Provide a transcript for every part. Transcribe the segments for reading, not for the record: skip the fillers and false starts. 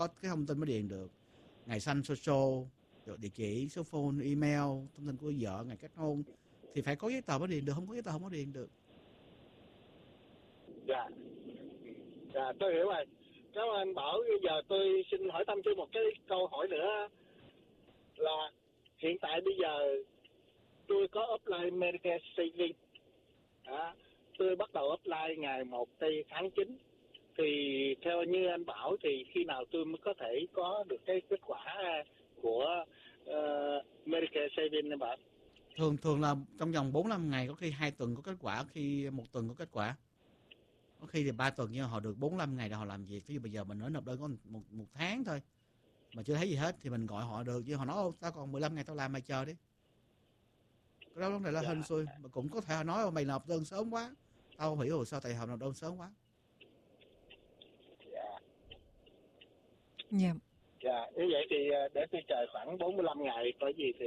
có cái thông tin mới điền được. Ngày sinh social, rồi địa chỉ, số phone, email, thông tin của vợ, ngày kết hôn thì phải có giấy tờ mới điền được, không có giấy tờ không có điền được. Dạ, dạ tôi hiểu rồi. Cảm ơn anh Bảo. Bây giờ tôi xin hỏi thăm thêm một cái câu hỏi nữa là hiện tại bây giờ tôi có apply Medicare Savings. Tôi bắt đầu apply ngày 1 tháng 9. Thì theo như anh Bảo thì khi nào tôi mới có thể có được cái kết quả của Medicare Savings anh Bảo? Thường là trong vòng 45 ngày, có khi 2 tuần có kết quả, có khi 1 tuần có kết quả. Có khi thì 3 tuần, nhưng họ được 45 ngày để họ làm việc. Ví dụ bây giờ mình nói nộp đơn có một tháng thôi mà chưa thấy gì hết thì mình gọi họ được, chứ họ nói tao còn 15 ngày tao làm, mày chờ đi. Cái đó vấn đề là hên xui, mà cũng có thể họ nói mày nộp đơn sớm quá, tao không hiểu sao tại họ nộp đơn sớm quá. Dạ. Dạ, như vậy thì để tôi chờ khoảng 45 ngày có gì thì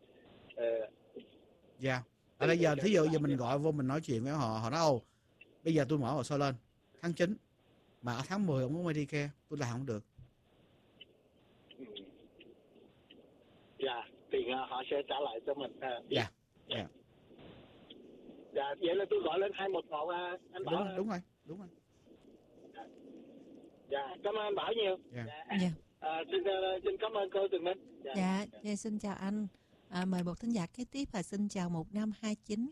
Dạ. Ở đây giờ thí dụ giờ mình gọi vô mình nói chuyện với họ, họ nói bây giờ tôi mở hồ sơ lên tháng 9 mà ở tháng 10 không có Medicare, tôi làm không được. Dạ, thì họ sẽ trả lại cho mình. Dạ. Dạ. Dạ, vậy là tôi gọi lên 211 anh Bảo. Đúng rồi. Dạ, cảm ơn anh Bảo nhiều. Dạ. Xin cảm ơn cô Tường Minh. Dạ, xin chào anh. Mời một thính giả kế tiếp là xin chào 1529.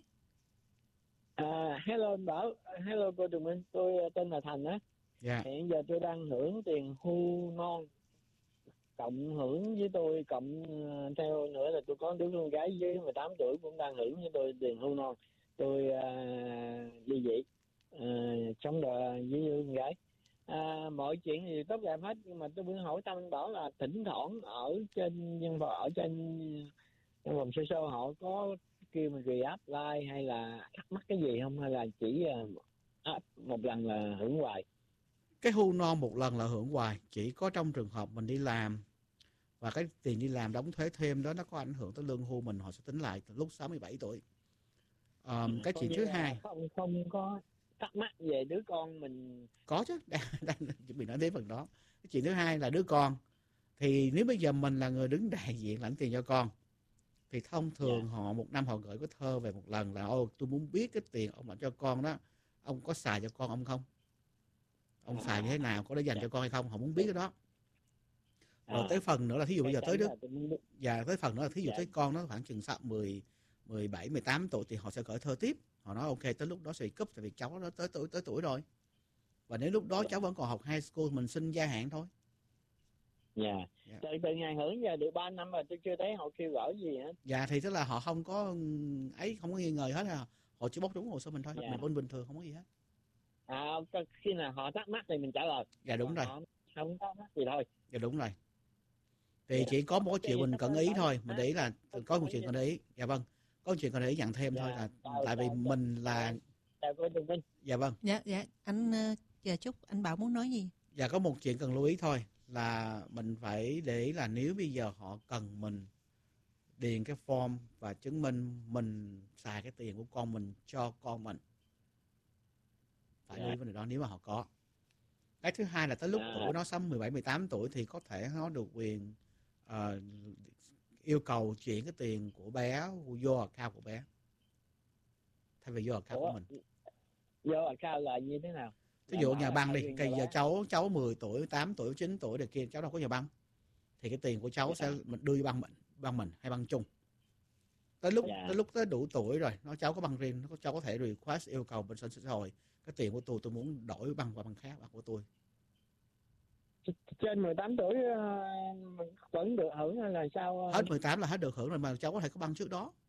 Hello anh Bảo, hello cô Tường Minh, tôi tên là Thành á. Dạ. Hiện giờ tôi đang hưởng tiền hưu non, cộng hưởng với tôi, cộng theo nữa là tôi có đứa con gái dưới 18 tuổi cũng đang hưởng với tôi tiền hưu non. Tôi ly dị, sống đời với con gái. Mọi chuyện thì tốt đẹp hết, nhưng mà tôi muốn hỏi thăm anh Bảo là thỉnh thoảng ở trên văn phòng social họ có kêu mình re-apply hay là thắc mắc cái gì không, hay là chỉ một lần là hưởng hoài? Cái hưu non một lần là hưởng hoài, chỉ có trong trường hợp mình đi làm và cái tiền đi làm đóng thuế thêm đó nó có ảnh hưởng tới lương hưu mình, họ sẽ tính lại từ lúc 67 tuổi. Cái chuyện thứ hai không có thắc mắc về đứa con mình. Có chứ, đang chuẩn bị nói đến phần đó. Cái chuyện thứ hai là đứa con, thì nếu bây giờ mình là người đứng đại diện lãnh tiền cho con thì thông thường họ một năm họ gửi cái thơ về một lần là tôi muốn biết cái tiền ông lãnh cho con đó, ông có xài cho con ông không, ông xài như thế nào, có để dành cho con hay không, họ muốn biết cái đó. Rồi tới phần nữa là thí dụ bây giờ tới tới phần nữa là thí dụ tới con nó khoảng chừng 17, 18 tuổi thì họ sẽ gửi thơ tiếp. Họ nói ok tới lúc đó sẽ bị cúp tại vì cháu nó tới tuổi rồi. Và nếu lúc đó cháu vẫn còn học high school mình xin gia hạn thôi. Từ ngày hưởng giờ được 3 năm rồi tôi chưa thấy họ kêu gửi gì hết. Dạ thì tức là họ không có không có nghi ngờ hết, họ chỉ bóc trúng hồ sơ mình thôi, mình bên bình thường không có gì hết. Khi nào họ thắc mắc thì mình trả lời. Dạ đúng rồi. Không thắc mắc gì thôi. Dạ đúng rồi. Thì chỉ có một chuyện mình cần ý thôi, mình để ý là có một chuyện cần để ý. Dạ vâng, có một chuyện cần để ý dặn thêm thôi là tại vì mình là. Dạ vâng. Dạ anh chờ chút, anh Bảo muốn nói gì? Dạ có một chuyện cần lưu ý thôi là mình phải để ý là nếu bây giờ họ cần mình điền cái form và chứng minh mình xài cái tiền của con mình cho con mình, phải lưu ý vấn đề đó nếu mà họ có. Cái thứ hai là tới lúc tuổi nó sắp 17, 18 tuổi thì có thể nó được quyền yêu cầu chuyển cái tiền của bé vô account của bé thay vì vô account của mình. Vô account là như thế nào? Ví dụ nhà băng đi, bây giờ cháu 10 tuổi, 8 tuổi, 9 tuổi để kia cháu đâu có nhà băng. Thì cái tiền của cháu sẽ mình đưa vô băng mình hay băng chung. Tới lúc tới đủ tuổi rồi, cháu có băng riêng, cháu có thể request yêu cầu bên xã hội cái tiền của tôi muốn đổi băng qua băng khác, băng của tôi. Trên 18 tuổi vẫn được hưởng hay là sao? Hết 18 là hết được hưởng rồi mà cháu có thể có băng trước đó.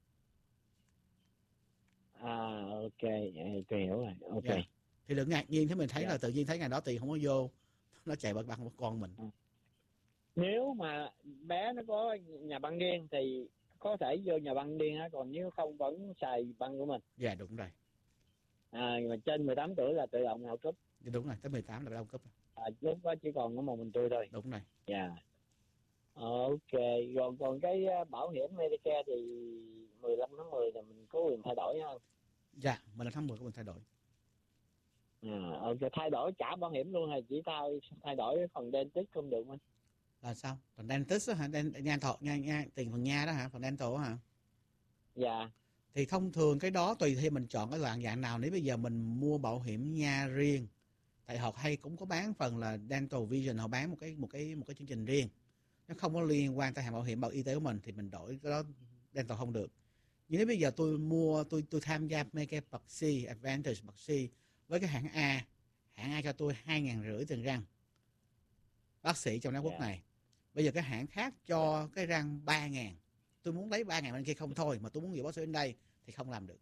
Ok, tôi hiểu rồi. Ok. Yeah. Thì đừng ngạc nhiên thế mình thấy là tự nhiên thấy ngày đó tiền không có vô, nó chạy băng của con mình. Nếu mà bé nó có nhà băng riêng thì có thể vô nhà băng riêng á, còn nếu không vẫn xài băng của mình. Dạ đúng rồi. Mà trên 18 tuổi là tự động họ cúp. Đúng rồi, tới 18 là bắt đầu cúp. Lúc đó chỉ còn có một mình tôi thôi. Đúng rồi. Dạ. Ok, rồi còn cái bảo hiểm Medicare thì 15 tháng 10 là mình có quyền thay đổi không? Dạ, 15 tháng 10 có quyền thay đổi. Ok, thay đổi trả bảo hiểm luôn hay chỉ thay đổi phần dentist không được anh? Là sao? Phần dentist hả? Tiền phần nha đó hả? Phần dental hả? Dạ. Thì thông thường cái đó tùy theo mình chọn cái dạng nào. Nếu bây giờ mình mua bảo hiểm nha riêng, tại họ hay cũng có bán phần là dental vision, họ bán một cái chương trình riêng, nó không có liên quan tới hàng bảo hiểm y tế của mình, thì mình đổi cái đó dental không được. Nhưng nếu bây giờ tôi tham gia Medicare Part C, Advantage Part C với cái hãng A cho tôi 2.500 tiền răng, bác sĩ trong Nam Quốc này. Bây giờ cái hãng khác cho cái răng 3.000, tôi muốn lấy 3.000 bên kia không thôi, mà tôi muốn giữ bác sĩ bên đây thì không làm được.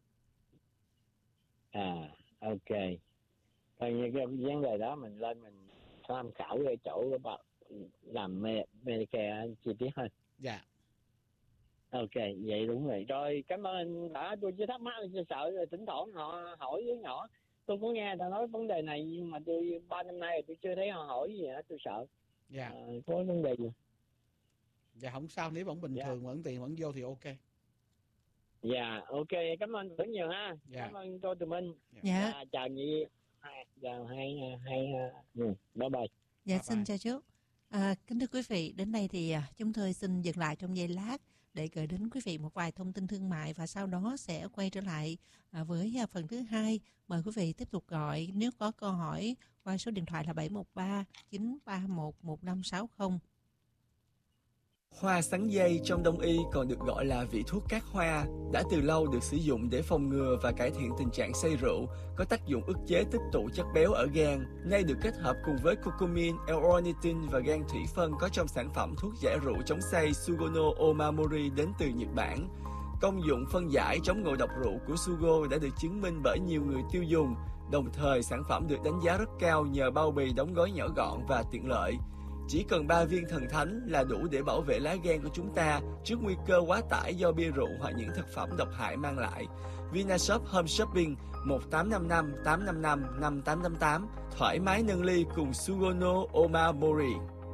Ok. Coi như cái vấn đề đó mình lên mình tham khảo cái chỗ làm Medicare chi tiết hơn. Dạ. Ok, vậy đúng rồi. Rồi, cảm ơn anh đã, tôi chỉ thắc mắc, tôi sợ rồi thỉnh thoảng họ hỏi với nhỏ. Tôi có nghe ta nói vấn đề này nhưng mà tôi 3 năm nay tôi chưa thấy họ hỏi gì hết, tôi sợ. Dạ. Có vấn đề gì? Dạ không sao, nếu vẫn bình thường, vẫn tiền vẫn vô thì ok. Dạ, ok, cảm ơn rất nhiều ha. Dạ. Cảm ơn cô Tùm Minh. Dạ. Chào chị. Chào hai bye bye. Dạ, xin chào chú. Kính thưa quý vị, đến đây thì chúng tôi xin dừng lại trong giây lát để gửi đến quý vị một vài thông tin thương mại, và sau đó sẽ quay trở lại với phần thứ hai. Mời quý vị tiếp tục gọi nếu có câu hỏi qua số điện thoại là 713 931 1560. Hoa sắn dây trong Đông y còn được gọi là vị thuốc cát hoa, đã từ lâu được sử dụng để phòng ngừa và cải thiện tình trạng say rượu, có tác dụng ức chế tích tụ chất béo ở gan. Nay được kết hợp cùng với curcumin, L-ornithine và gan thủy phân có trong sản phẩm thuốc giải rượu chống say Sugono Omamori đến từ Nhật Bản. Công dụng phân giải chống ngộ độc rượu của Sugo đã được chứng minh bởi nhiều người tiêu dùng. Đồng thời, sản phẩm được đánh giá rất cao nhờ bao bì đóng gói nhỏ gọn và tiện lợi. Chỉ cần 3 viên thần thánh là đủ để bảo vệ lá gan của chúng ta trước nguy cơ quá tải do bia rượu hoặc những thực phẩm độc hại mang lại. Vinashop Home Shopping 1855 855 5888, thoải mái nâng ly cùng Sugono Omamori.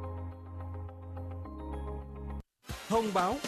Thông báo: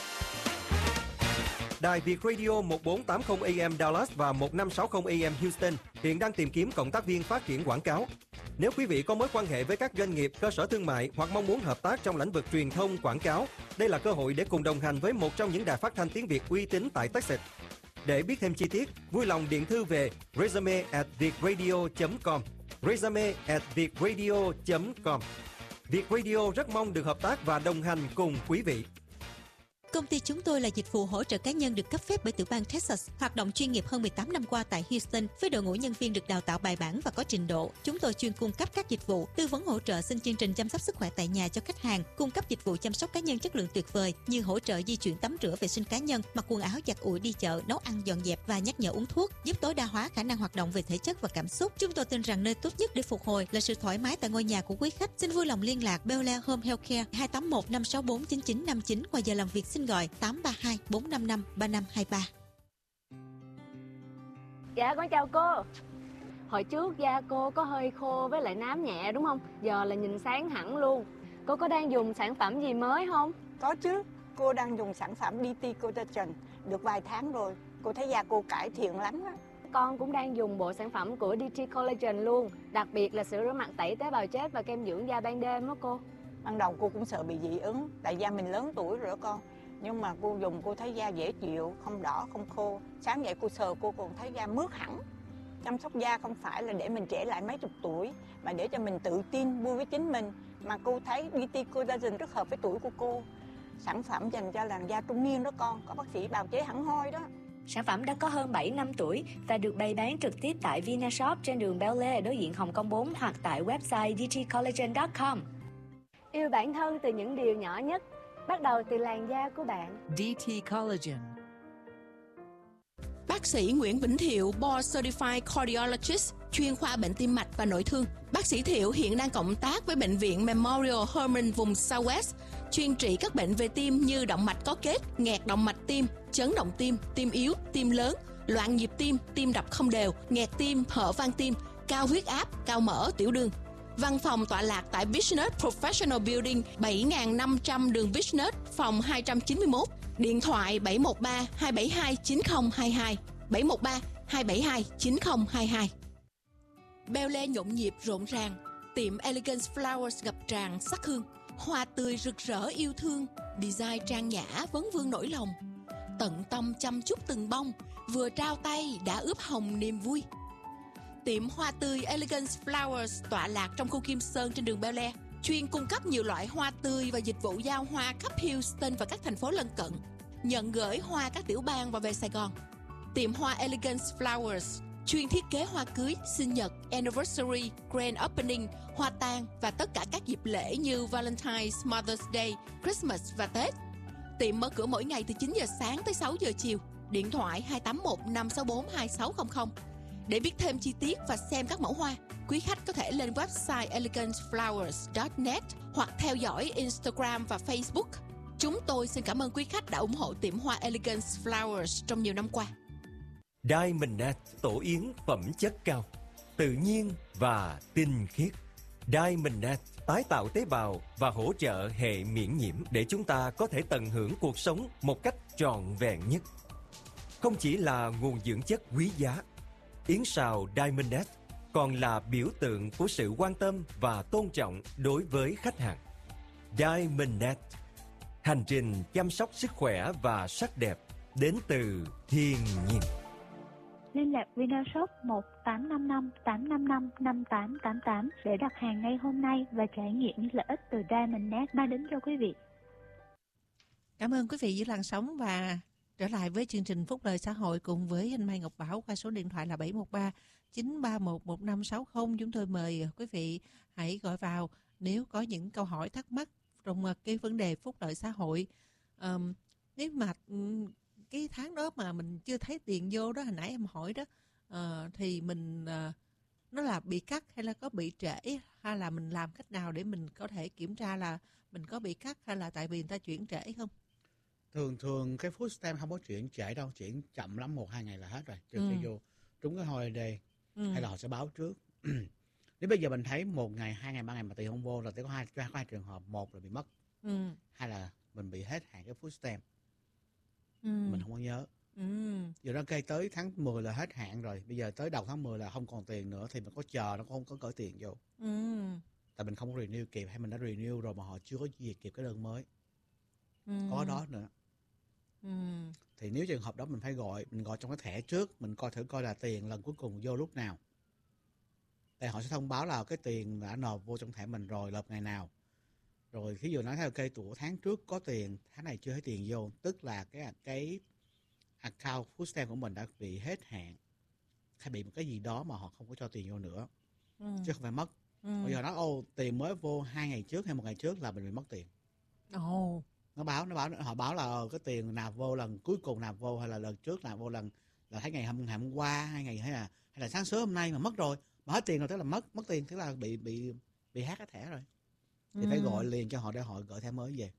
Đài Việt Radio 1480 AM Dallas và 1560 AM Houston hiện đang tìm kiếm cộng tác viên phát triển quảng cáo. Nếu quý vị có mối quan hệ với các doanh nghiệp, cơ sở thương mại hoặc mong muốn hợp tác trong lĩnh vực truyền thông quảng cáo, đây là cơ hội để cùng đồng hành với một trong những đài phát thanh tiếng Việt uy tín tại Texas. Để biết thêm chi tiết, vui lòng điện thư về resume@vietradio.com. resume@vietradio.com. Việt Radio rất mong được hợp tác và đồng hành cùng quý vị. Công ty chúng tôi là dịch vụ hỗ trợ cá nhân được cấp phép bởi tiểu bang Texas, hoạt động chuyên nghiệp hơn 18 năm qua tại Houston với đội ngũ nhân viên được đào tạo bài bản và có trình độ. Chúng tôi chuyên cung cấp các dịch vụ tư vấn hỗ trợ xin chương trình chăm sóc sức khỏe tại nhà cho khách hàng, cung cấp dịch vụ chăm sóc cá nhân chất lượng tuyệt vời như hỗ trợ di chuyển tắm rửa vệ sinh cá nhân, mặc quần áo giặt ủi đi chợ, nấu ăn dọn dẹp và nhắc nhở uống thuốc, giúp tối đa hóa khả năng hoạt động về thể chất và cảm xúc. Chúng tôi tin rằng nơi tốt nhất để phục hồi là sự thoải mái tại ngôi nhà của quý khách. Xin vui lòng liên lạc Bel Air Home Healthcare 281 564 9959 qua giờ làm việc xin gọi 832 455 3523. Dạ con chào cô. Hồi trước da cô có hơi khô với lại nám nhẹ đúng không? Giờ là nhìn sáng hẳn luôn. Cô có đang dùng sản phẩm gì mới không? Có chứ, cô đang dùng sản phẩm DT Collagen được vài tháng rồi. Cô thấy da cô cải thiện lắm á. Con cũng đang dùng bộ sản phẩm của DT Collagen luôn. Đặc biệt là sữa rửa mặt tẩy tế bào chết và kem dưỡng da ban đêm đó cô. Ban đầu cô cũng sợ bị dị ứng, tại da mình lớn tuổi rồi đó con. Nhưng mà cô dùng cô thấy da dễ chịu, không đỏ, không khô. Sáng dậy cô sờ cô còn thấy da mướt hẳn. Chăm sóc da không phải là để mình trẻ lại mấy chục tuổi, mà để cho mình tự tin, vui với chính mình. Mà cô thấy DT Collagen rất hợp với tuổi của cô. Sản phẩm dành cho làn da trung niên đó con, có bác sĩ bào chế hẳn hoi đó. Sản phẩm đã có hơn 7 năm tuổi và được bày bán trực tiếp tại Vinashop trên đường Bel Air đối diện Hồng Kông 4 hoặc tại website dtcollagen.com. Yêu bản thân từ những điều nhỏ nhất, bắt đầu từ làn da của bạn. DT Collagen. Bác sĩ Nguyễn Vĩnh Thiệu, Board Certified Cardiologist, chuyên khoa bệnh tim mạch và nội thương. Bác sĩ Thiệu hiện đang cộng tác với Bệnh viện Memorial Hermann vùng Southwest, chuyên trị các bệnh về tim như động mạch có kết, nghẹt động mạch tim, chấn động tim, tim yếu, tim lớn, loạn nhịp tim, tim đập không đều, nghẹt tim, hở van tim, cao huyết áp, cao mỡ, tiểu đường. Văn phòng tọa lạc tại Business Professional Building 7500 đường Business, phòng 291, điện thoại 713 272 9022, 713 272 9022. Bel Air nhộn nhịp rộn ràng, tiệm Elegance Flowers ngập tràn sắc hương, hoa tươi rực rỡ yêu thương, design trang nhã vấn vương nỗi lòng, tận tâm chăm chút từng bông, vừa trao tay đã ướp hồng niềm vui. Tiệm hoa tươi Elegance Flowers tọa lạc trong khu Kim Sơn trên đường Bel Air, chuyên cung cấp nhiều loại hoa tươi và dịch vụ giao hoa khắp Houston và các thành phố lân cận, nhận gửi hoa các tiểu bang và về Sài Gòn. Tiệm hoa Elegance Flowers chuyên thiết kế hoa cưới, sinh nhật, anniversary, grand opening, hoa tang và tất cả các dịp lễ như Valentine's, Mother's Day, Christmas và Tết. Tiệm mở cửa mỗi ngày từ 9 giờ sáng tới 6 giờ chiều. Điện thoại 281 564 2600. Để biết thêm chi tiết và xem các mẫu hoa, quý khách có thể lên website eleganceflowers.net hoặc theo dõi Instagram và Facebook. Chúng tôi xin cảm ơn quý khách đã ủng hộ tiệm hoa Elegance Flowers trong nhiều năm qua. Diamondnet tổ yến phẩm chất cao, tự nhiên và tinh khiết. Diamondnet tái tạo tế bào và hỗ trợ hệ miễn nhiễm để chúng ta có thể tận hưởng cuộc sống một cách trọn vẹn nhất. Không chỉ là nguồn dưỡng chất quý giá, yến sào Diamondnet còn là biểu tượng của sự quan tâm và tôn trọng đối với khách hàng. Diamondnet, hành trình chăm sóc sức khỏe và sắc đẹp đến từ thiên nhiên. Liên lạc Vinashop 1855 855 5888 để đặt hàng ngay hôm nay và trải nghiệm những lợi ích từ Diamondnet mang đến cho quý vị. Cảm ơn quý vị giữ làn sóng và trở lại với chương trình Phúc Lợi Xã Hội cùng với anh Mai Ngọc Bảo qua số điện thoại là 713 931 1560. Chúng tôi mời quý vị hãy gọi vào nếu có những câu hỏi thắc mắc trong cái vấn đề phúc lợi xã hội. Nếu mà cái tháng đó mà mình chưa thấy tiền vô đó, hồi nãy em hỏi đó, thì mình nó là bị cắt hay là có bị trễ, hay là mình làm cách nào để mình có thể kiểm tra là mình có bị cắt hay là tại vì người ta chuyển trễ không? Thường cái food stamp không có chuyển trễ đâu, chuyển chậm lắm 1-2 ngày là hết rồi, trừ khi vô trúng cái holiday hay là họ sẽ báo trước. Nếu bây giờ mình thấy 1 ngày, 2 ngày, 3 ngày mà tiền không vô là có hai trường hợp. Một là bị mất, hai là mình bị hết hạn cái food stamp. Mình không có nhớ. Giờ nó cây tới tháng 10 là hết hạn rồi, bây giờ tới đầu tháng 10 là không còn tiền nữa thì mình có chờ, nó không có cỡ tiền vô. Tại mình không có renew kịp, hay mình đã renew rồi mà họ chưa có duyệt kịp cái đơn mới. Có đó nữa. Thì nếu trường hợp đó mình phải mình gọi trong cái thẻ trước, mình thử coi là tiền lần cuối cùng vô lúc nào. Tại họ sẽ thông báo là cái tiền đã nộp vô trong thẻ mình rồi, nộp ngày nào. Rồi thí dụ nói theo cây của tháng trước có tiền, tháng này chưa thấy tiền vô, tức là cái account food stamp của mình đã bị hết hạn, hay bị một cái gì đó mà họ không có cho tiền vô nữa, chứ không phải mất. Bây giờ nói tiền mới vô 2 ngày trước hay 1 ngày trước là mình bị mất tiền. Họ báo là cái tiền nạp vô lần cuối cùng nạp vô, hay là lần trước nạp vô lần là thấy ngày hôm qua, 2 ngày hay là sáng sớm hôm nay mà mất rồi, mà hết tiền rồi, tức là mất tiền, tức là bị hack cái thẻ rồi. Thì phải gọi liền cho họ để họ gửi thẻ mới về.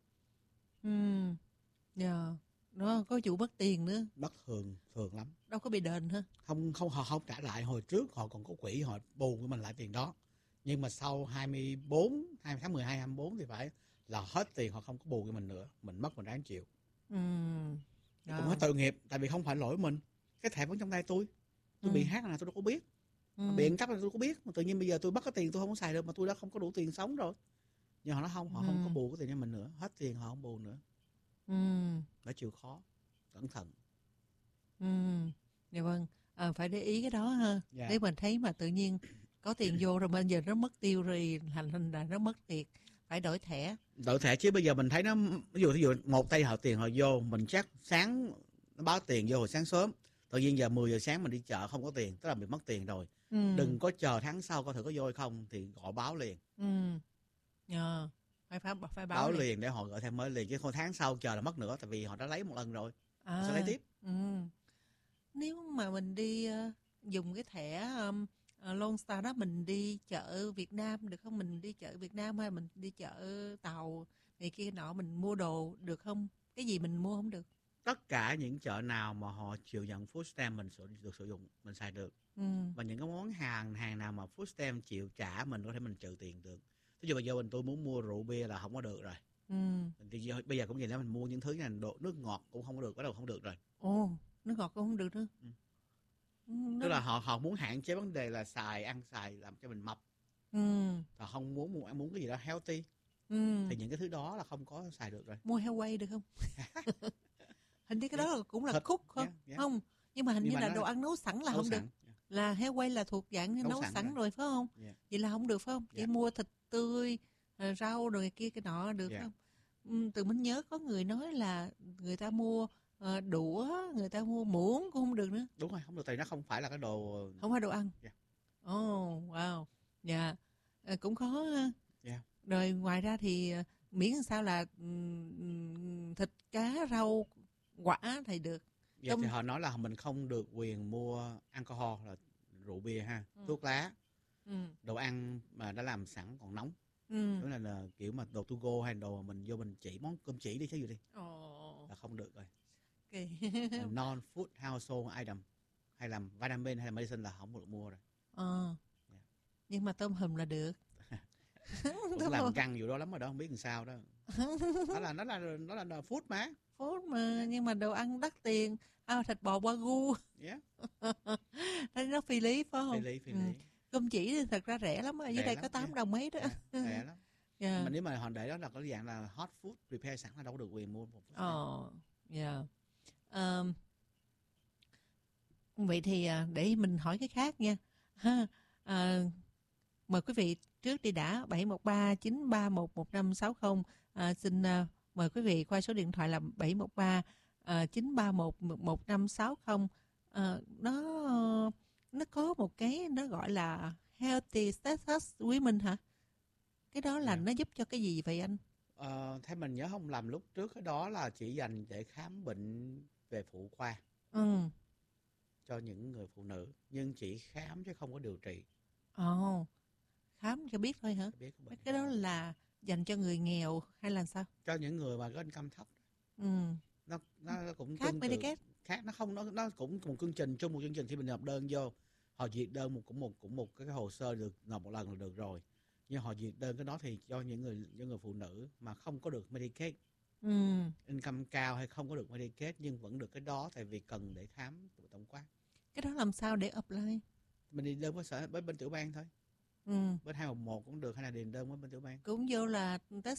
Nó có vụ mất tiền nữa. Mất thường lắm. Đâu có bị đền hả? Không, họ không trả lại. Hồi trước họ còn có quỹ họ bù cho mình lại tiền đó. Nhưng mà sau 20 tháng 12, 24 thì phải là hết tiền, họ không có bù cho mình nữa. Mình mất mình ráng chịu. Cũng hết tội nghiệp, tại vì không phải lỗi mình. Cái thẻ vẫn trong tay tôi. Tôi bị hack là tôi đâu có biết. Bị ăn cắp là tôi có biết. Mà tự nhiên bây giờ tôi mất cái tiền tôi không có xài được, mà tôi đã không có đủ tiền sống rồi. Nhưng họ nói không, họ không có bù cái tiền cho mình nữa. Hết tiền họ không bù nữa. Đã chịu khó, cẩn thận. Dạ vâng, phải để ý cái đó ha. Nếu mình thấy mà tự nhiên có tiền vô rồi bây giờ nó mất tiêu rồi, thành là nó mất tiền, phải đổi thẻ. Đổi thẻ chứ bây giờ mình thấy nó, ví dụ một tay họ tiền họ vô, mình chắc sáng nó báo tiền vô hồi sáng sớm, tự nhiên giờ 10 giờ sáng mình đi chợ không có tiền, tức là bị mất tiền rồi. Đừng có chờ tháng sau coi thử có vô hay không, thì gọi báo liền. Phải báo liền để họ gửi thêm mới liền, chứ không tháng sau chờ là mất nữa, tại vì họ đã lấy một lần rồi, sẽ lấy tiếp. Nếu mà mình đi dùng cái thẻ Lone Star đó, mình đi chợ Việt Nam được không? Mình đi chợ Việt Nam hay mình đi chợ Tàu này kia nọ, mình mua đồ được không? Cái gì mình mua không được? Tất cả những chợ nào mà họ chịu nhận food stamp mình được sử dụng, mình xài được. Và những cái món hàng nào mà food stamp chịu trả mình có thể mình trừ tiền được. Ví dụ bây giờ tôi muốn mua rượu bia là không có được rồi. Thì bây giờ cũng vậy đó, mình mua những thứ này, nước ngọt cũng không có được, bắt đầu không được rồi. Nước ngọt cũng không được nữa. Tức là họ muốn hạn chế vấn đề là ăn xài làm cho mình mập. Họ không muốn cái gì đó healthy. Thì những cái thứ đó là không có xài được rồi. Mua heo quay được không? Hình như cái đó cũng là cook không? Không, nhưng mà hình như là đồ ăn nấu sẵn là không được. Là heo quay là thuộc dạng nấu sẵn rồi phải không? Vậy là không được phải không? Chỉ mua thịt tươi, rau rồi kia cái nọ được phải không? Từ mình nhớ có người nói là người ta mua đũa, người ta mua muỗng cũng không được nữa. Đúng rồi, không được, tại nó không phải là cái đồ... Không phải đồ ăn. Wow. Dạ. Cũng khó. Rồi ngoài ra thì miễn sao là thịt, cá, rau, quả thì được. Thì họ nói là mình không được quyền mua alcohol, là rượu bia ha, thuốc lá, đồ ăn mà đã làm sẵn còn nóng. Đó là kiểu mà đồ to go hay đồ mà mình vô mình chỉ món cơm chỉ đi chứ gì đi. Là không được rồi. Non-food household item hay là vitamin hay là medicine là không được mua rồi. Nhưng mà tôm hùm là được. Cũng làm căng vụ đó lắm rồi đó, không biết làm sao đó. Nó là food mà. Food mà, nhưng mà đồ ăn đắt tiền. Thịt bò Wagyu. Thấy nó phi lý phải không? Phi lý. Cơm chỉ thì thật ra rẻ lắm, ở dưới đây có 8 đồng mấy đó. Rẻ lắm. Mà nếu mà họ để đó là có dạng là hot food prepare sẵn là đâu có được quyền mua một vậy thì để mình hỏi cái khác nha. Mời quý vị trước đi đã, 713 931 1560. Xin mời quý vị qua số điện thoại là 713 931 1560. Nó có một cái nó gọi là Healthy Status Women hả? Cái đó là nó giúp cho cái gì vậy anh? Theo mình nhớ không lầm lúc trước cái đó là chỉ dành để khám bệnh về phụ khoa cho những người phụ nữ, nhưng chỉ khám chứ không có điều trị. Khám cho biết thôi hả? Biết cái đó là dành cho người nghèo hay là sao? Cho những người mà có income thấp. Nó cũng khác Medicaid. Khác, nó cũng một chương trình chung, một chương trình khi mình nộp đơn vô, họ duyệt đơn cũng một cái hồ sơ được nộp một lần là được rồi. Nhưng họ duyệt đơn cái đó thì cho những người phụ nữ mà không có được Medicaid, income cao hay không có được Medicaid nhưng vẫn được cái đó, tại vì cần để khám tổng quát. Cái đó làm sao để apply? Mình đi đơn với bên tiểu bang thôi. Bên 211 cũng được, hay là điền đơn với bên tiểu bang. Cũng vô là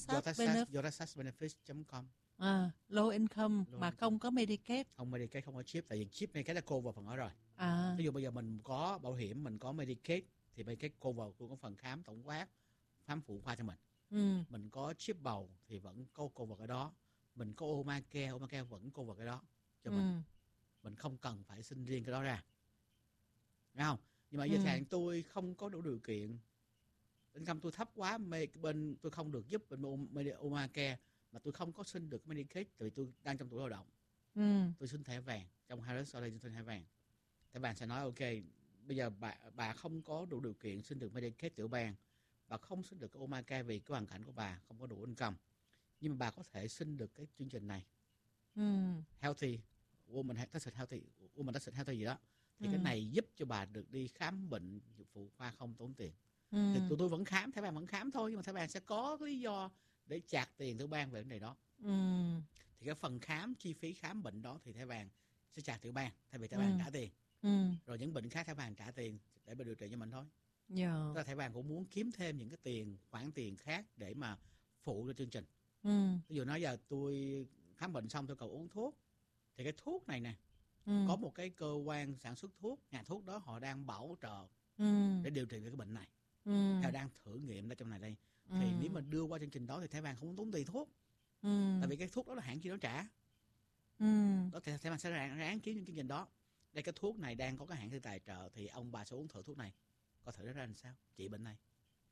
texasbenefits.com. Low income mà không có Medicaid. Không Medicaid, không có chip, tại vì chip Medicaid đã cover phần ở rồi. Ví dụ bây giờ mình có bảo hiểm, mình có Medicaid thì Medicaid cover cũng có phần khám tổng quát, khám phụ khoa cho mình. Mình có chip bầu thì vẫn cover cái đó. Mình có Obamacare vẫn cover cái đó cho mình. Mình không cần phải xin riêng cái đó ra. Thấy không? Nhưng mà giờ hạn tôi không có đủ điều kiện, income tôi thấp quá, bên tôi không được giúp bên Obamacare, mà tôi không có xin được Medicaid tại vì tôi đang trong tuổi lao động. Tôi xin thẻ vàng trong Harris College, tôi xin thẻ vàng. Thẻ vàng sẽ nói ok, bây giờ bà không có đủ điều kiện xin được Medicaid tiểu bang, bà không xin được cái Obamacare vì cái hoàn cảnh của bà không có đủ income, nhưng mà bà có thể xin được cái chương trình này, Healthy Woman Healthy gì đó. Thì cái này giúp cho bà được đi khám bệnh phụ khoa không tốn tiền. Thì tụi tôi vẫn khám, thẻ vàng vẫn khám thôi, nhưng mà thẻ vàng sẽ có lý do để chạc tiền tiểu bang về vấn đề đó. Thì cái phần khám, chi phí khám bệnh đó thì thẻ vàng sẽ chạc tiểu bang, thay vì thẻ vàng trả tiền. Rồi những bệnh khác thẻ vàng trả tiền để mà điều trị cho mình thôi. Tức là thẻ vàng cũng muốn kiếm thêm những cái khoản tiền khác để mà phụ cho chương trình. Ví dụ nói giờ tôi khám bệnh xong tôi cần uống thuốc, thì cái thuốc này nè, có một cái cơ quan sản xuất thuốc, nhà thuốc đó họ đang bảo trợ để điều trị về cái bệnh này. Họ đang thử nghiệm ở trong này đây. Thì nếu mà đưa qua chương trình đó thì thẻ vàng không tốn tiền thuốc. Tại vì cái thuốc đó là hãng chi nó trả. Đó thì thẻ vàng sẽ ráng kiếm chương trình đó. Đây cái thuốc này đang có cái hãng tài trợ, thì ông bà sẽ uống thử thuốc này, coi thử nó ra làm sao trị bệnh này.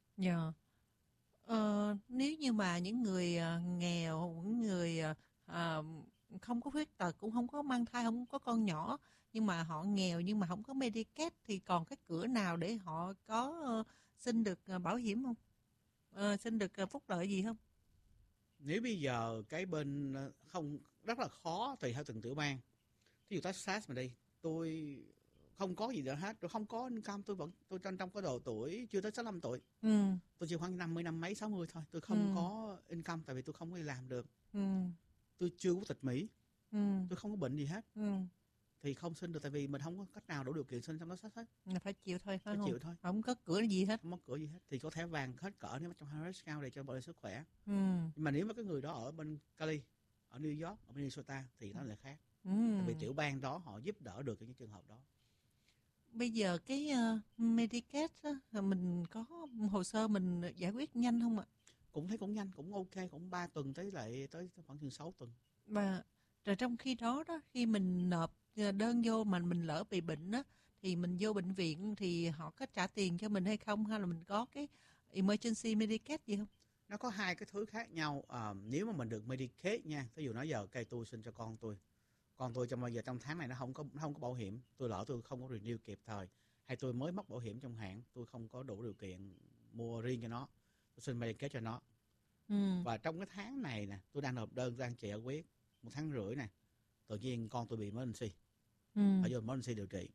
Nếu như mà những người nghèo, những người không có khuyết tật, cũng không có mang thai, không có con nhỏ, nhưng mà họ nghèo nhưng mà không có Medicaid, thì còn cái cửa nào để họ có xin được bảo hiểm không? Xin được phúc lợi gì không? Nếu bây giờ cái bên không, rất là khó, tùy theo từng tiểu bang. Ví dụ Texas mà đi, tôi không có gì nữa hết, tôi không có income, tôi trong cái độ tuổi chưa tới 65 tuổi. Tôi chỉ khoảng 50 năm mấy 60 thôi, tôi không có income tại vì tôi không có đi làm được. Tôi chưa có tịch Mỹ, tôi không có bệnh gì hết. thì không xin được, tại vì mình không có cách nào đủ điều kiện xin trong đó sách hết. Là phải chịu thôi, phải Phải không? chịu thôi. Không có cửa gì hết. Không có cửa gì hết. Thì có thẻ vàng hết cỡ nếu mà trong Harris Scout để cho bảo vệ sức khỏe. Ừ. Nhưng mà nếu mà cái người đó ở bên Cali, ở New York, ở Minnesota thì nó lại khác. Ừ. Tại vì tiểu bang đó họ giúp đỡ được những trường hợp đó. Bây giờ cái Medicaid á, mình có hồ sơ mình giải quyết nhanh không ạ? Cũng thấy cũng nhanh, cũng ok, cũng 3 tuần tới khoảng chừng 6 tuần. Và rồi trong khi đó khi mình nộp đơn vô mà mình lỡ bị bệnh á, thì mình vô bệnh viện thì họ có trả tiền cho mình hay không, hay là mình có cái emergency Medicaid gì không? Nó có hai cái thứ khác nhau. Nếu mà mình được Medicaid nha, ví dụ nói giờ cây tôi xin cho con tôi trong bây giờ trong tháng này nó không có bảo hiểm, tôi lỡ tôi không có renew kịp thời, hay tôi mới mất bảo hiểm trong hạn, tôi không có đủ điều kiện mua riêng cho nó, tôi xin Medicaid cho nó. Và trong cái tháng này nè, tôi đang nộp đơn, đang chạy ở quyết 1 tháng rưỡi nè, tự nhiên con tôi bị emergency, phải vô emergency điều trị,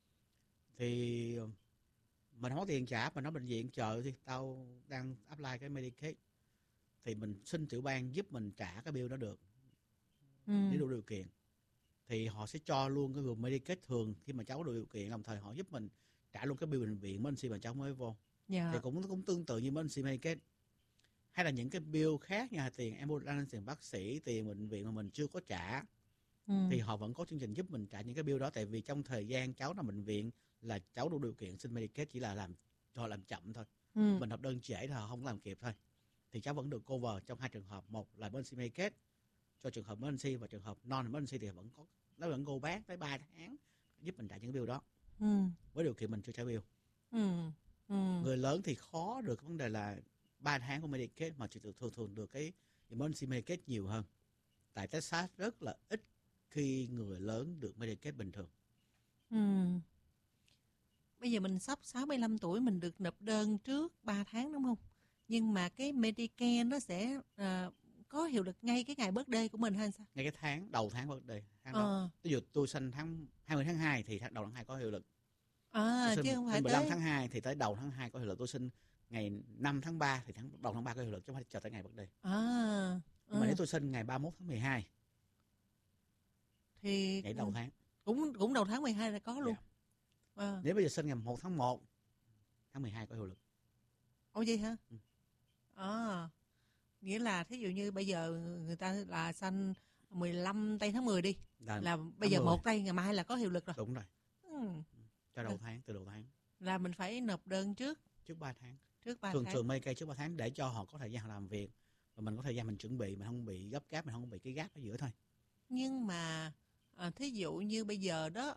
thì mình không có tiền trả, mình nói bệnh viện chờ thì tao đang apply cái Medicaid, thì mình xin tiểu bang giúp mình trả cái bill đó được, nếu đủ điều kiện thì họ sẽ cho luôn cái bill Medicaid thường khi mà cháu có đủ điều kiện, đồng thời họ giúp mình trả luôn cái bill bệnh viện emergency mà cháu mới vô. Thì cũng tương tự như emergency Medicaid. Hay là những cái bill khác như là tiền ambulance, tiền bác sĩ, tiền bệnh viện mà mình chưa có trả, thì họ vẫn có chương trình giúp mình trả những cái bill đó. Tại vì trong thời gian cháu nằm bệnh viện là cháu đủ điều kiện xin Medicaid, chỉ là họ làm chậm thôi. Mình nộp đơn trễ thì họ không làm kịp thôi. Thì cháu vẫn được cover trong hai trường hợp, một là emergency Medicaid cho trường hợp emergency, và trường hợp non emergency thì nó vẫn go back tới 3 tháng giúp mình trả những cái bill đó, với điều kiện mình chưa trả bill. Người lớn thì khó được cái vấn đề là 3 tháng của Medicaid, mà chỉ thường được cái emergency Medicaid nhiều hơn. Tại Texas rất là ít khi người lớn được Medicaid bình thường. Bây giờ mình sắp 65 tuổi, mình được nộp đơn trước 3 tháng đúng không? Nhưng mà cái Medicare nó sẽ có hiệu lực ngay cái ngày birthday của mình hay sao? Ngay cái đầu tháng birthday. Ví dụ tôi sinh tháng 20 tháng 2 thì đầu tháng 2 có hiệu lực. Chứ không phải 15 tới tháng 2 thì tới đầu tháng 2 có hiệu lực. Tôi sinh ngày 5 tháng 3 thì đầu tháng 3 có hiệu lực, chứ không phải chờ tới ngày birthday. Mà nếu tôi sinh ngày 31 tháng 12 thì ngày đầu tháng. Cũng đầu tháng 12 là có luôn. Nếu bây giờ sinh ngày 1 tháng 1 tháng 12 có hiệu lực. Ồ vậy hả? Nghĩa là thí dụ như bây giờ người ta là sanh 15 tây tháng 10 đi, là bây giờ 1 tây ngày mai là có hiệu lực rồi. Đúng rồi. Cho đầu tháng, từ đầu tháng. Là mình phải nộp đơn trước 3 tháng. Thường Medicaid trước 3 tháng để cho họ có thời gian làm việc, và mình có thời gian mình chuẩn bị, mình không bị gấp gáp, mình không bị cái gap ở giữa thôi. Nhưng mà thí dụ như bây giờ đó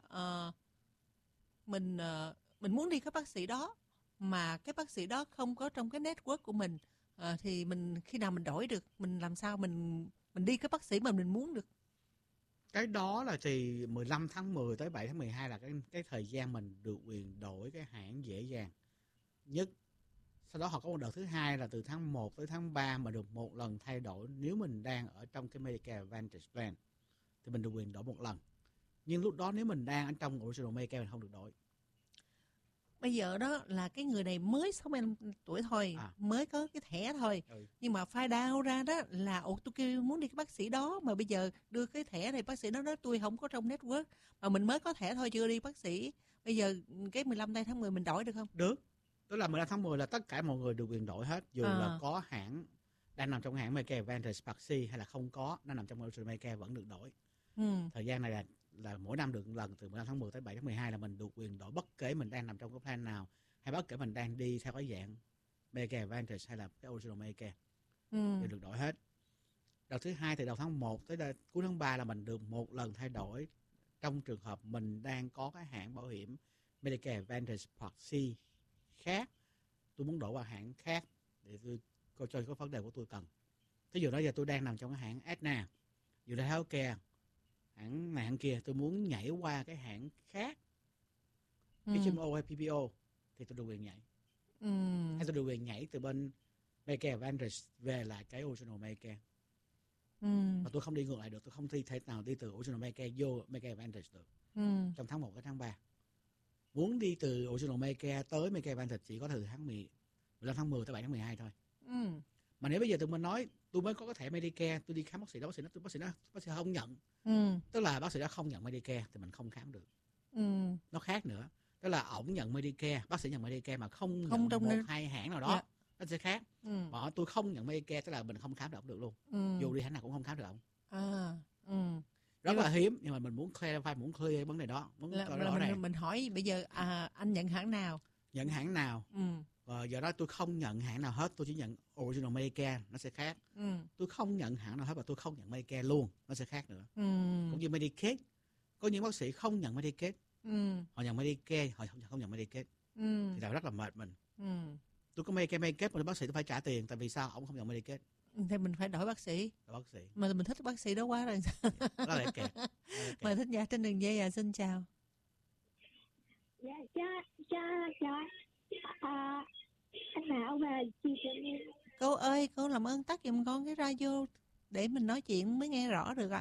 mình muốn đi cái bác sĩ đó mà cái bác sĩ đó không có trong cái network của mình, thì mình khi nào mình đổi được, mình làm sao mình đi cái bác sĩ mà mình muốn được? Cái đó là thì 15 tháng 10 tới 7 tháng 12 là cái thời gian mình được quyền đổi cái hãng dễ dàng nhất. Sau đó họ có một đợt thứ hai là từ tháng 1 tới tháng 3 mà được một lần thay đổi. Nếu mình đang ở trong cái Medicare Advantage Plan thì mình được quyền đổi một lần. Nhưng lúc đó nếu mình đang ở trong Original Medicare mình không được đổi. Bây giờ đó là cái người này mới 65 tuổi thôi, mới có cái thẻ thôi. Nhưng mà find out ra đó là tôi kêu muốn đi cái bác sĩ đó, mà bây giờ đưa cái thẻ này bác sĩ đó nói tôi không có trong network, mà mình mới có thẻ thôi chưa đi bác sĩ. Bây giờ cái 15 tây tháng 10 mình đổi được không? Được. Tức là 15 tháng 10 là tất cả mọi người được quyền đổi hết, dù là có hãng đang nằm trong hãng Medicare Advantage Part C hay là không có, nó nằm trong Original Medicare vẫn được đổi. Thời gian này là mỗi năm được một lần, từ 15 tháng 10 tới 7 tháng 12 là mình được quyền đổi, bất kể mình đang nằm trong cái plan nào, hay bất kể mình đang đi theo cái dạng Medicare Advantage hay là cái Original Medicare, đều được đổi hết. Đợt thứ hai từ đầu tháng 1 tới cuối tháng 3 là mình được một lần thay đổi trong trường hợp mình đang có cái hãng bảo hiểm Medicare Advantage Part C khác, tôi muốn đổi qua hãng khác để tôi coi cho cái vấn đề của tôi cần. Ví dụ đó giờ tôi đang nằm trong cái hãng Aetna, United Healthcare, hãng này hãng kia, tôi muốn nhảy qua cái hãng khác, HMO hay PPO, thì tôi được quyền nhảy. Hay tôi được quyền nhảy từ bên Medicare Advantage về lại cái Original Medicare. Mà tôi không đi ngược lại được, tôi không thể nào đi từ Original Medicare vô Medicare Advantage được trong tháng 1 đến tháng 3. Muốn đi từ Original Medicare tới Medicare Advantage chỉ có từ tháng 15 tháng 10 tới 7 tháng 12 thôi. Mà nếu bây giờ tụi mình nói tôi mới có cái thẻ Medicare, tôi đi khám bác sĩ đó, bác sĩ không nhận. Tức là bác sĩ đó không nhận Medicare thì mình không khám được. Nó khác nữa. Tức là ổng nhận Medicare, bác sĩ nhận Medicare mà không nhận một hai hãng nào đó, nó sẽ khác. Mà tôi không nhận Medicare tức là mình không khám được ổng được luôn. Dù đi hãng nào cũng không khám được ổng. Rất là hiếm, nhưng mà mình muốn clarify, muốn clear vấn đề đó, muốn rõ ràng. Mình hỏi bây giờ anh nhận hãng nào? Nhận hãng nào? Giờ đó tôi không nhận hãng nào hết, tôi chỉ nhận original Medicare, nó sẽ khác. Tôi không nhận hãng nào hết và tôi không nhận Medicare luôn, nó sẽ khác nữa. Cũng như Medicaid, có những bác sĩ không nhận Medicaid, họ nhận Medicare, họ không nhận Medicaid, thì là rất là mệt mình. Tôi có Medicaid mà bác sĩ tôi phải trả tiền, tại vì sao ông không nhận Medicaid? Thì mình phải đổi bác sĩ. Mà mình thích bác sĩ đó quá rồi. Đó là kẹt. Mời thính giả trên đường dây xin chào. Dạ, chào anh Mão và chị Trần Nguyên. Cô ơi, cô làm ơn tắt giùm con cái radio để mình nói chuyện mới nghe rõ được ạ.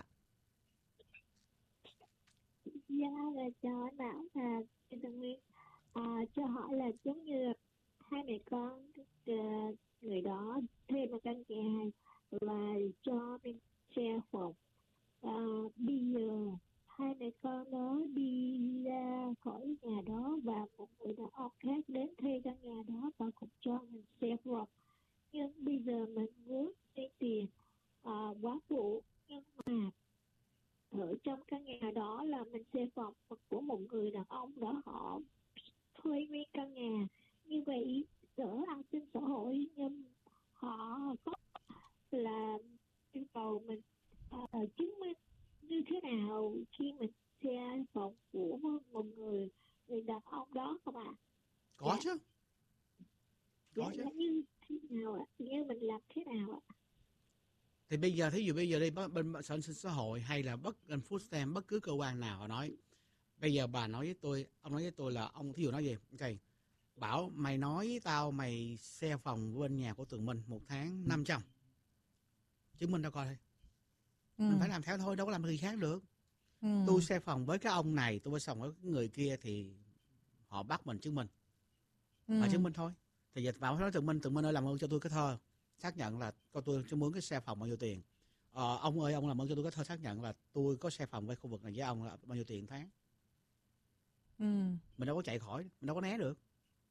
Dạ, chào anh Mão và chị Trần Nguyên. Cho hỏi là giống như hai mẹ con người đó thuê một căn nhà và cho bên share phòng. Bây giờ hai mẹ con đó đi ra khỏi nhà đó và một người đàn ông khác đến thuê căn nhà đó và cũng cho mình share phòng. Nhưng bây giờ mình muốn lấy tiền quá phụ, nhưng mà ở trong căn nhà đó là mình share phòng của một người đàn ông đó, họ thuê nguyên căn nhà. Như vậy đỡ an sinh xã hội, nhưng họ có là yêu cầu mình chứng minh như thế nào khi mình share phòng của một người đàn ông đó không ạ? Có chứ. Có chứ. Như thế nào ạ? Như mình làm thế nào ạ? Thì bây giờ, thí dụ bây giờ đi bên sở an sinh xã hội hay là Food Stamp, bất cứ cơ quan nào họ nói, bây giờ bà nói với tôi, ông nói với tôi là ông thí dụ nói gì? Ok, Bảo mày nói với tao mày share phòng bên nhà của Tường Minh 1 tháng 500. Chứng minh tao coi thôi. Mình phải làm theo thôi, đâu có làm gì khác được. Tôi share phòng với cái ông này, tôi share phòng với người kia thì họ bắt mình chứng minh. Họ chứng minh thôi. Thì giờ Bảo nói Tường Minh ơi làm ơn cho tôi cái thơ xác nhận là tôi muốn cái share phòng bao nhiêu tiền. Ông ơi, ông làm ơn cho tôi cái thơ xác nhận là tôi có share phòng với khu vực này với ông là bao nhiêu tiền tháng. Mình đâu có chạy khỏi, mình đâu có né được.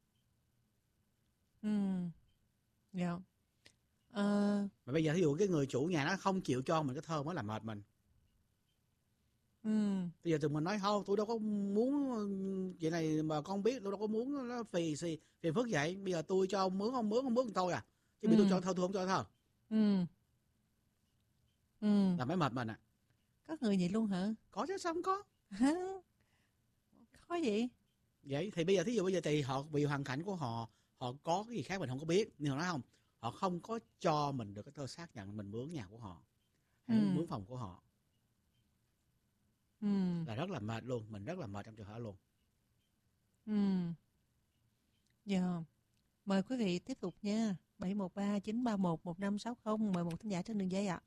Dạ. Mà bây giờ ví dụ cái người chủ nhà nó không chịu cho mình cái thơ mới làm mệt mình. Bây giờ tụi mình nói thôi, tôi đâu có muốn chuyện này mà con biết, tôi đâu có muốn nó phiền phức vậy. Bây giờ tôi cho ông mướn thôi à. Chứ bị tôi cho thơ tôi không cho thơ. Là mới mệt mình à. Có người vậy luôn hả? Có chứ, sao không có? Khó vậy? Vậy thì bây giờ thí dụ bây giờ thì họ vì hoàn cảnh của họ có cái gì khác mình không có biết, nhưng họ nói không, họ không có cho mình được cái tờ xác nhận mình mướn nhà của họ hay mướn phòng của họ. Là rất là mệt luôn, mình rất là mệt trong trường hợp luôn. Dạ. Mời quý vị tiếp tục nha. 713-931-1560. Mời một thính giả trên đường dây ạ.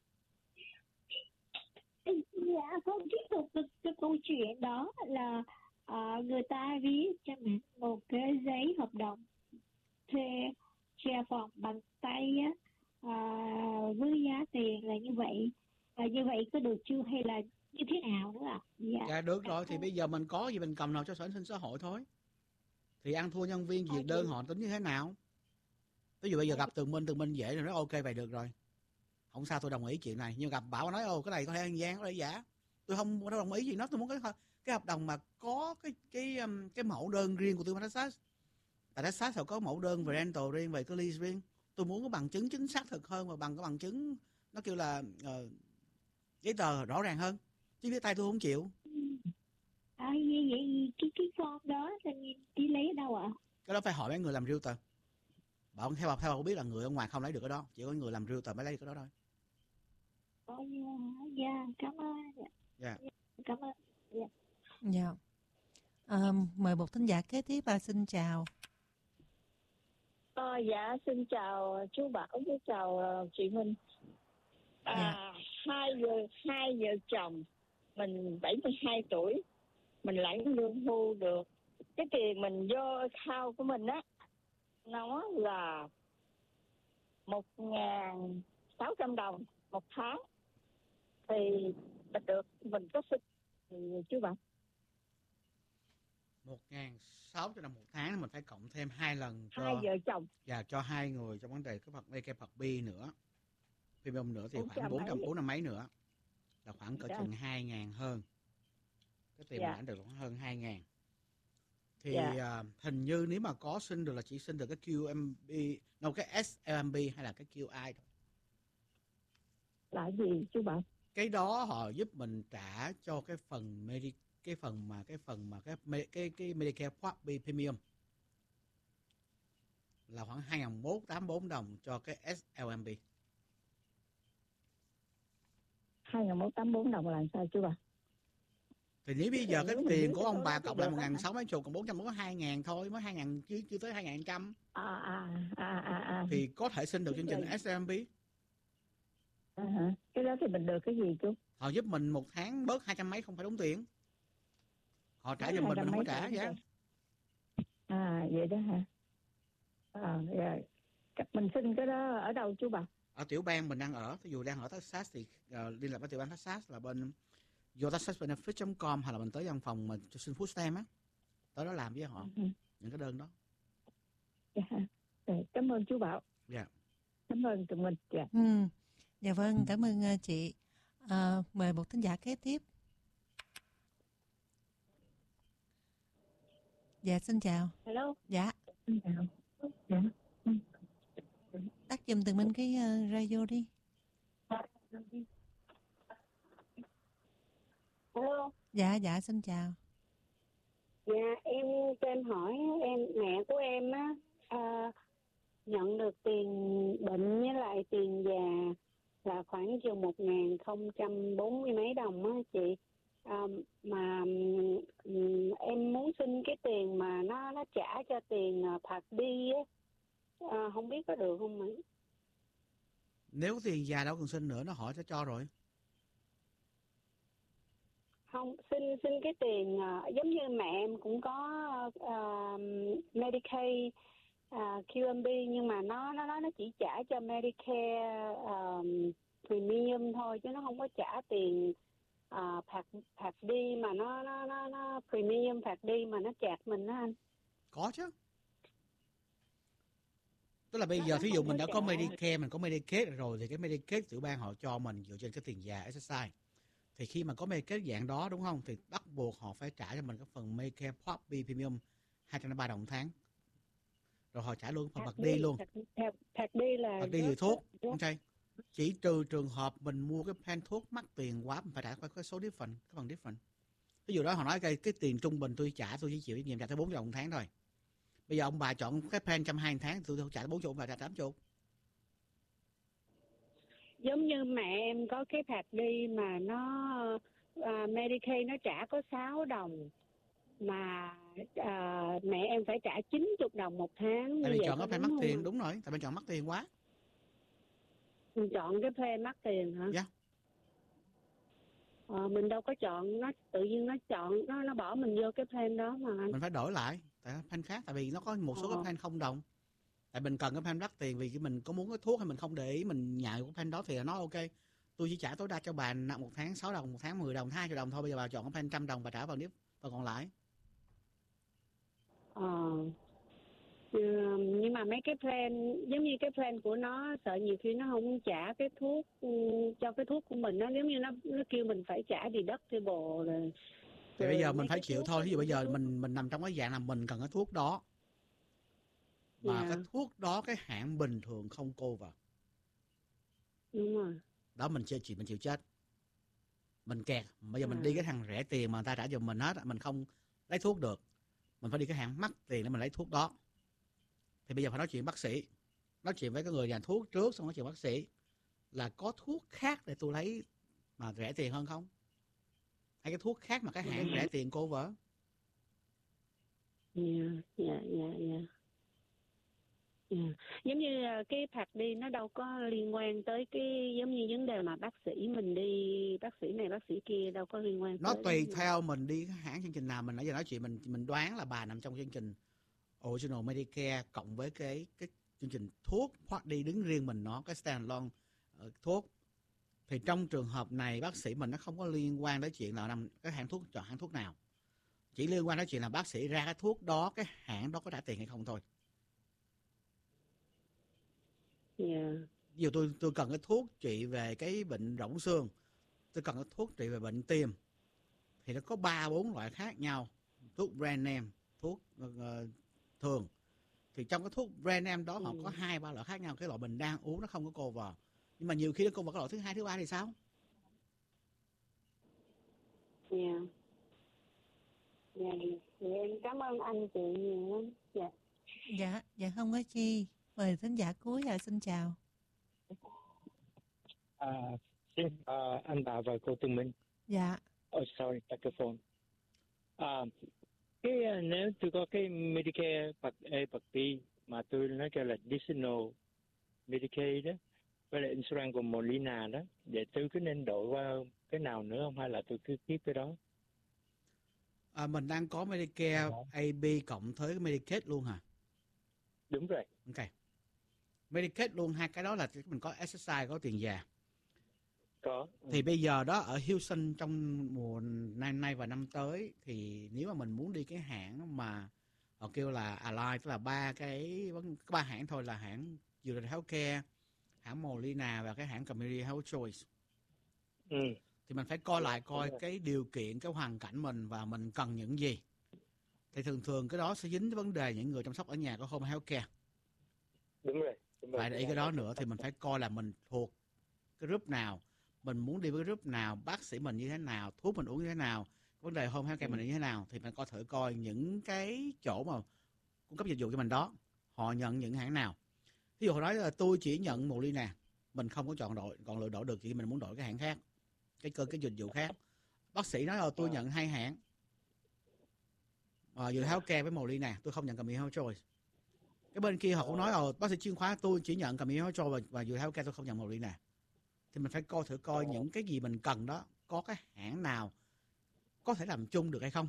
Dạ, con tiếp tục cái câu chuyện đó là người ta viết cho mình một cái giấy hợp đồng thuê share phòng bằng tay với giá tiền là như vậy. Như vậy có được chưa hay là như thế nào nữa ạ? Dạ được rồi, thì bây giờ mình có gì mình cầm nào cho sở an sinh xã hội thôi. Thì ăn thua nhân viên duyệt đơn họ tính như thế nào. Ví dụ bây giờ gặp Tường Minh dễ rồi, nói ok vậy được rồi. Không sao, tôi đồng ý chuyện này. Nhưng gặp Bảo nói cái này có thể ăn gian, có thể giả. Tôi không đồng ý gì nó, tôi muốn cái hợp đồng mà có cái mẫu đơn riêng của tôi Texas. Tại Texas họ có mẫu đơn về rental riêng, về cái lease riêng. Tôi muốn có bằng chứng chính xác thực hơn và bằng cái bằng chứng nó kêu là giấy tờ rõ ràng hơn. Chứ viết tay tôi không chịu. Vậy cái form đó thì đi lấy ở đâu ạ? Cái đó phải hỏi mấy người làm realtor. Bảo theo bà biết là người ở ngoài không lấy được cái đó, chỉ có người làm realtor mới lấy được cái đó thôi. Dạ, cảm ơn. Dạ. Cảm ơn. Dạ. Mời một thính giả kế tiếp và xin chào. Dạ, xin chào chú Bảo, xin chào chị Minh. Hai vợ chồng mình 72 tuổi, mình lãnh lương hưu được. Cái tiền mình vô account của mình á, nó là 1.600 đồng một tháng thì mình có xin chứ bạn? 1.600 đồng một tháng mình phải cộng thêm 2 lần cho 2 vợ chồng. Và cho 2 người trong vấn đề cái phần Medicare Part B nữa. Premium nữa thì 400 khoảng mấy. 400 mấy nữa. Là khoảng cỡ Dạ. chừng 2.000 hơn. Cái tiền Dạ. mình lãnh được khoảng hơn 2.000. Thì Dạ. Hình như nếu mà có xin được là chỉ xin được cái QMB, cái SLMB hay là cái QI thôi. Là gì chú bạn? Cái đó họ giúp mình trả cho cái phần cái Medicare Part B Premium là khoảng 2.184 đồng cho cái SLMB. 2.184 đồng là sao chú bạn? Thì nếu bây giờ cái Nếu tiền mình của biết ông cái bà số đó cộng thì lại được 1.600 mấy chục, còn 400 mới có 2.000 thôi, mới 2.000 chưa tới 2.100. Thì có thể xin được chương trình SLMB. Cái đó thì mình được cái gì chú? Họ giúp mình một tháng bớt 200 mấy, không phải đóng tiền. Họ trả giùm mình không có trả giá. Vậy đó hả? Rồi. Mình xin cái đó ở đâu chú bà? Ở tiểu bang mình đang ở, ví dụ đang ở Texas thì liên lạc với tiểu bang Texas là bên vô texasbenefit.com hoặc là mình tới văn phòng mình xin food stamp á, tới đó làm với họ những cái đơn đó. Dạ. Cảm ơn chú Bảo. Dạ. Cảm ơn tụi mình. Dạ. Dạ vâng, cảm ơn chị. Mời một thính giả kế tiếp. Dạ, xin chào. Hello. Dạ. Xin chào. Dạ. Tắt giùm từng mình cái radio đi. Hello. Dạ, xin chào. Dạ, cho em hỏi, mẹ của em á, nhận được tiền bệnh với lại tiền già là khoảng chừng 1.040 mấy đồng á chị. Mà em muốn xin cái tiền mà nó trả cho tiền phạt đi á, không biết có được không ạ? Nếu tiền già đâu cần xin nữa, nó hỏi sẽ cho rồi. Không, xin cái tiền giống như mẹ em cũng có Medicaid, QMB, nhưng mà nó chỉ trả cho Medicare Premium thôi, chứ nó không có trả tiền phạt đi mà nó Premium phạt đi mà nó chạc mình đó anh. Có chứ. Tức là bây giờ thí dụ mình đã có Medicare, mình có Medicaid rồi thì cái Medicaid tiểu bang họ cho mình dựa trên cái tiền già SSI. Thì khi mà có Medicaid dạng đó đúng không, thì bắt buộc họ phải trả cho mình cái phần Medicare Part B Premium 203 đồng một tháng. Rồi họ trả luôn phần phạt đi luôn. Phạt đi là phạt đi về thuốc, không sai. Chỉ trừ trường hợp mình mua cái plan thuốc mắc tiền quá, mình phải trả cái số difference, cái phần difference. Ví dụ đó họ nói cái tiền trung bình tôi chỉ chịu trách nhiệm trả tới 4 đồng một tháng thôi. Bây giờ ông bà chọn cái plan 120 tháng, tôi trả 40, ông bà trả 80. Giống như mẹ em có cái phạt đi mà nó Medicaid nó trả có 6 đồng mà mẹ em phải trả 90 đồng một tháng. Tại vì chọn cái plan mắc tiền, đúng rồi, tại vì chọn mắc tiền quá. Mình chọn cái plan mắc tiền hả? Dạ. Mình đâu có chọn, nó tự nhiên nó chọn, nó bỏ mình vô cái plan đó mà anh. Mình phải đổi lại tại plan khác, tại vì nó có một số cái plan không đồng. Tại mình cần cái plan mắc tiền vì mình có muốn cái thuốc hay mình không để ý, mình nhại cái plan đó thì nó ok. Tôi chỉ trả tối đa cho bà một tháng 6 đồng, một tháng 10 đồng, 2 triệu đồng thôi. Bây giờ bà chọn cái plan 100 đồng và trả phần còn lại. Nhưng mà mấy cái plan giống như cái plan của nó sợ nhiều khi nó không trả cái thuốc cho cái thuốc của mình, nó giống như nó kêu mình phải trả deductible rồi. Thì bây giờ mình phải chịu thôi. Ví dụ bây giờ mình nằm trong cái dạng là mình cần cái thuốc đó mà cái thuốc đó cái hãng bình thường không cover. Đúng rồi. Đó mình chịu chết. Mình kẹt. Bây giờ mình đi cái thằng rẻ tiền mà người ta trả giùm mình hết, mình không lấy thuốc được. Mình phải đi cái hãng mắc tiền để mình lấy thuốc đó. Thì bây giờ phải nói chuyện bác sĩ. Nói chuyện với cái người nhà thuốc trước, xong nói chuyện bác sĩ là có thuốc khác để tôi lấy mà rẻ tiền hơn không? Hay cái thuốc khác mà cái hãng rẻ tiền cover? Dạ. Giống như cái phạt đi nó đâu có liên quan tới cái giống như vấn đề mà bác sĩ mình đi bác sĩ này bác sĩ kia, đâu có liên quan. Nó tùy theo mình đi cái hãng chương trình nào. Mình nãy giờ nói chuyện mình đoán là bà nằm trong chương trình Original Medicare cộng với cái chương trình thuốc hoặc đi đứng riêng mình nó, cái stand-alone thuốc, thì trong trường hợp này bác sĩ mình nó không có liên quan đến chuyện là cái hãng thuốc chọn hãng thuốc nào, chỉ liên quan đến chuyện là bác sĩ ra cái thuốc đó, cái hãng đó có trả tiền hay không thôi. Ví dụ tôi cần cái thuốc trị về cái bệnh rỗng xương, tôi cần cái thuốc trị về bệnh tim, thì nó có 3-4 loại khác nhau, thuốc brand name, thuốc thường. Thì trong cái thuốc brand name đó họ có 2-3 loại khác nhau, cái loại mình đang uống nó không có cover. Nhưng mà nhiều khi nó cover cái loại thứ 2, thứ 3 thì sao? Dạ, em cảm ơn anh chị nhiều lắm. Dạ không có chi. Mời thính giả cuối xin chào. Xin anh Bảo và cô Tường Minh. Dạ. Sorry, microphone. Nếu tôi có cái Medicare bậc A, bậc B mà tôi nói kêu là additional Medicaid đó, với lại insurance của Molina đó, để tôi cứ nên đổi qua cái nào nữa không, hay là tôi cứ tiếp cái đó? Mình đang có Medicare AB cộng tới Medicaid luôn hả? Đúng rồi. Ok. Medicaid luôn, hai cái đó là mình có SSI, có tiền già. Có. Thì bây giờ đó ở Houston trong mùa nay và năm tới, thì nếu mà mình muốn đi cái hãng mà họ kêu là Ally, tức là ba hãng thôi, là hãng United Healthcare, hãng Molina và cái hãng Community Health Choice. Thì mình phải coi cái điều kiện, cái hoàn cảnh mình và mình cần những gì. Thì thường cái đó sẽ dính tới vấn đề những người chăm sóc ở nhà có home healthcare. Đúng rồi. Phải để ý cái đó nữa, thì mình phải coi là mình thuộc cái group nào, mình muốn đi với group nào, bác sĩ mình như thế nào, thuốc mình uống như thế nào, vấn đề home healthcare mình như thế nào, thì mình coi những cái chỗ mà cung cấp dịch vụ cho mình đó, họ nhận những hãng nào. Ví dụ họ nói là tôi chỉ nhận Molina, mình không có còn lựa đổi được, chỉ mình muốn đổi cái hãng khác, cái dịch vụ khác. Bác sĩ nói là tôi nhận 2 hãng, United Healthcare với Molina, tôi không nhận Community Health Choice. Cái bên kia họ cũng nói là bác sĩ chuyên khoa tôi chỉ nhận Community Health Choice và United Healthcare, tôi không nhận Molina. Thì mình phải coi những cái gì mình cần đó, có cái hãng nào có thể làm chung được hay không.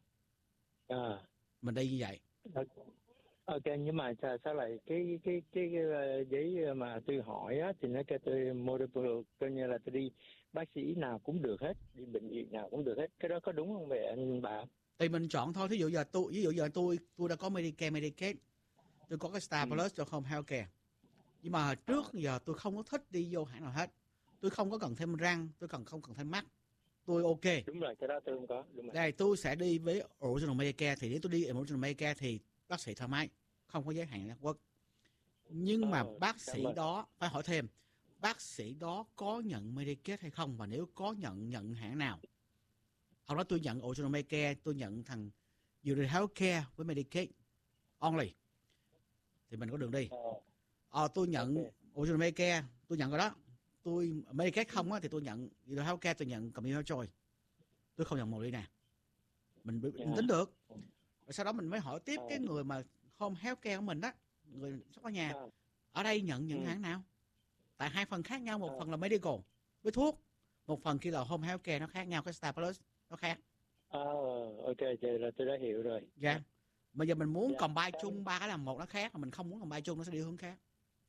Mình đi như vậy. Ok, nhưng mà sao lại cái giấy mà tôi hỏi á, thì nó kêu tôi multiple, coi như là tôi đi bác sĩ nào cũng được hết, đi bệnh viện nào cũng được hết. Cái đó có đúng không vậy anh Bảo? Thì mình chọn thôi. Ví dụ giờ tôi đã có Medicare, Medicaid, tôi có cái Star Plus cho home healthcare. Nhưng mà trước giờ tôi không có thích đi vô hãng nào hết. Tôi không có cần thêm răng, tôi không cần thêm mắt. Tôi ok. Đúng rồi, cái đó tôi không có. Đúng rồi. Đây, tôi sẽ đi với Original Medicare. Thì nếu tôi đi Original Medicare thì bác sĩ thoải mái, không có giới hạn network. Nhưng mà bác sĩ đó, phải hỏi thêm, bác sĩ đó có nhận Medicaid hay không? Và nếu có nhận hãng nào? Họ nói tôi nhận Original Medicare, tôi nhận thằng United Healthcare với Medicaid only, thì mình có đường đi. Tôi nhận Original Medicare, tôi nhận rồi đó. Tôi Medicaid không á, thì tôi nhận United Healthcare, tôi nhận Community Health Choice, tôi không nhận Molina. Mình tính được. Rồi sau đó mình mới hỏi tiếp cái người mà home healthcare của mình đó, người sắp ở nhà, ở đây nhận những hãng nào? Tại 2 phần khác nhau, một phần là medical với thuốc, một phần kia là home healthcare, nó khác nhau, cái Star Plus nó khác. Ok, vậy là tôi đã hiểu rồi. Dạ. Bây giờ mình muốn combine chung 3 cái làm một nó khác, mà mình không muốn combine chung nó sẽ đi hướng khác.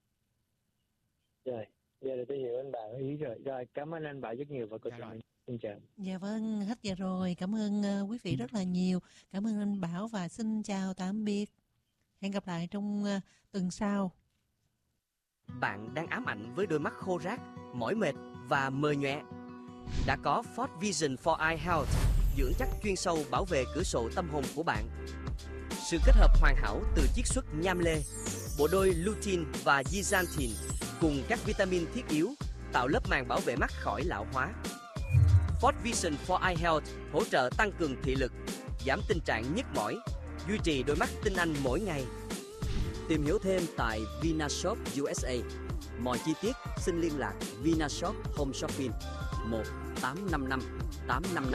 Rồi, giờ là tôi hiểu anh Bảo ý rồi. Rồi, cảm ơn anh Bảo rất nhiều và cô Trần. Xin chào. Dạ vâng, hết giờ rồi. Cảm ơn quý vị rất là nhiều. Cảm ơn anh Bảo và xin chào tạm biệt. Hẹn gặp lại trong tuần sau. Bạn đang ám ảnh với đôi mắt khô rác, mỏi mệt và mờ nhòe. Đã có Ford Vision for Eye Health, dưỡng chắc chuyên sâu bảo vệ cửa sổ tâm hồn của bạn. Sự kết hợp hoàn hảo từ chiết xuất nham lê, bộ đôi lutein và zeaxanthin cùng các vitamin thiết yếu tạo lớp màng bảo vệ mắt khỏi lão hóa. Ford Vision for Eye Health hỗ trợ tăng cường thị lực, giảm tình trạng nhức mỏi, duy trì đôi mắt tinh anh mỗi ngày. Tìm hiểu thêm tại Vinashop USA. Mọi chi tiết xin liên lạc Vinashop Home Shopping 1-855-855